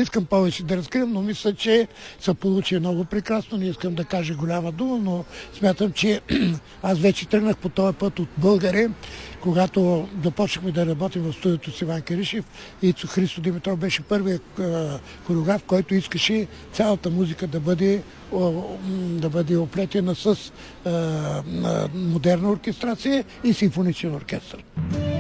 искам повече да разкривам, но мисля, че се получи много прекрасно. Не искам да кажа голяма дума, но смятам, че аз вече тръгнах по този път от българи, когато започнахме да работим в студиото с Иван Киришев и Христо Димитров беше първият хореограф, който искаше цялата музика да бъде оплетена с модерна оркестрация и симфоничен оркестър.